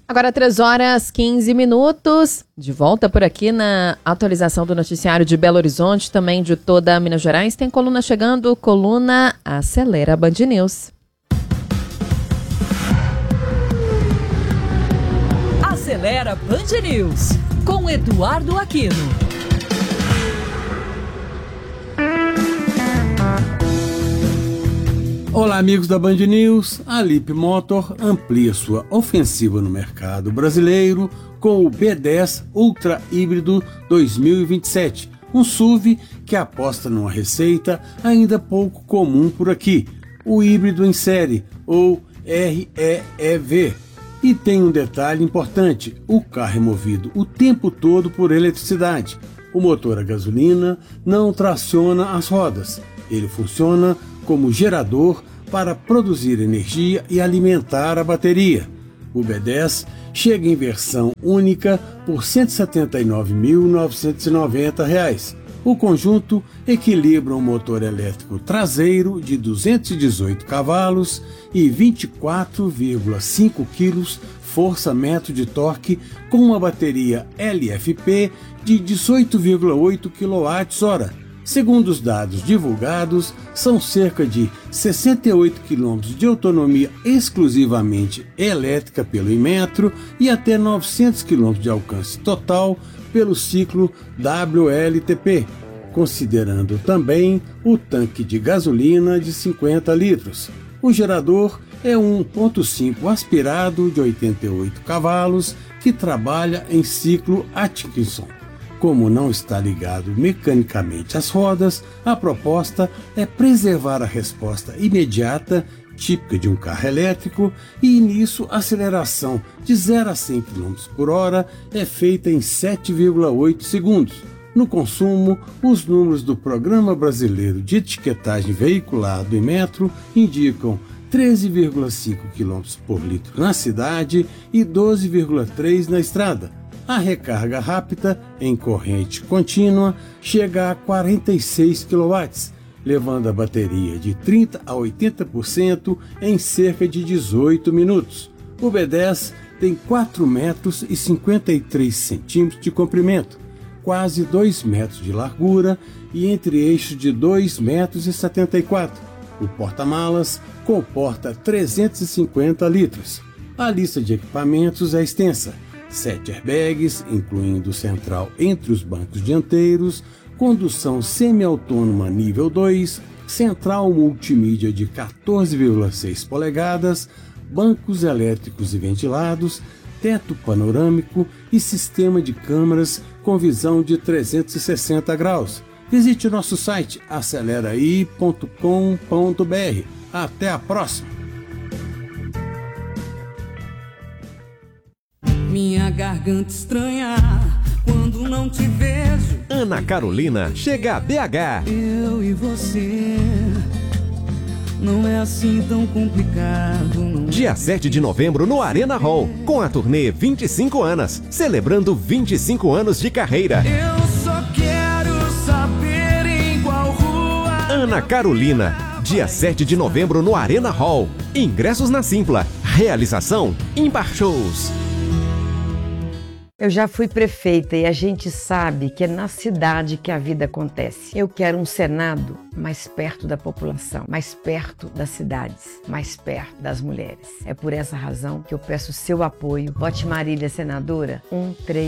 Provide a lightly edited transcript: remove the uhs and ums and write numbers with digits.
Agora 3h15, de volta por aqui na atualização do noticiário de Belo Horizonte, também de toda Minas Gerais. Tem coluna chegando, coluna Acelera Band News. Acelera Band News, com Eduardo Aquino. Olá, amigos da Band News. A Lip Motor amplia sua ofensiva no mercado brasileiro com o B10 Ultra Híbrido 2027, um SUV que aposta numa receita ainda pouco comum por aqui, o híbrido em série, ou REEV. E tem um detalhe importante: o carro é movido o tempo todo por eletricidade. O motor a gasolina não traciona as rodas, ele funciona como gerador para produzir energia e alimentar a bateria. O B10 chega em versão única por R$ 179.990. O conjunto equilibra um motor elétrico traseiro de 218 cavalos e 24,5 kg força-metro de torque com uma bateria LFP de 18,8 kWh. Segundo os dados divulgados, são cerca de 68 km de autonomia exclusivamente elétrica pelo Inmetro e até 900 km de alcance total pelo ciclo WLTP, considerando também o tanque de gasolina de 50 litros. O gerador é um 1.5 aspirado de 88 cavalos que trabalha em ciclo Atkinson. Como não está ligado mecanicamente às rodas, a proposta é preservar a resposta imediata, típica de um carro elétrico, e nisso a aceleração de 0 a 100 km por hora é feita em 7,8 segundos. No consumo, os números do Programa Brasileiro de Etiquetagem Veicular do Inmetro indicam 13,5 km por litro na cidade e 12,3 na estrada. A recarga rápida em corrente contínua chega a 46 kW, levando a bateria de 30% a 80% em cerca de 18 minutos. O B10 tem 4 metros e 53 centímetros de comprimento, quase 2 metros de largura e entre-eixos de 2 metros e 74. O porta-malas comporta 350 litros. A lista de equipamentos é extensa: 7 airbags, incluindo central entre os bancos dianteiros, condução semi-autônoma nível 2, central multimídia de 14,6 polegadas, bancos elétricos e ventilados, teto panorâmico e sistema de câmeras com visão de 360 graus. Visite nosso site aceleraí.com.br. Até a próxima! Minha garganta estranha quando não te vejo. Ana Carolina chega a BH. Eu e você não é assim tão complicado. Não. Dia 7 de novembro no Arena Hall, com a turnê 25 anos, celebrando 25 anos de carreira. Eu só quero saber em qual rua. Ana Carolina, dia 7 de novembro no Arena Hall. Ingressos na Simpla. Realização Ímpar Shows. Eu já fui prefeita e a gente sabe que é na cidade que a vida acontece. Eu quero um Senado mais perto da população, mais perto das cidades, mais perto das mulheres. É por essa razão que eu peço seu apoio. Vote Marília, senadora 133.